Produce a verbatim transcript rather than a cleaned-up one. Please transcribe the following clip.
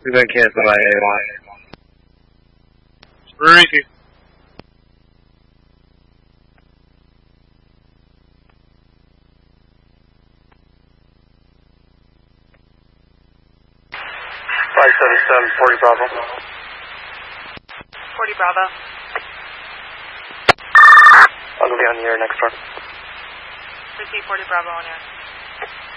We've been canceled by A Y. Ricky. five seven seven, forty Bravo. forty Bravo. I'll be on the air next door. Receive forty Bravo on air.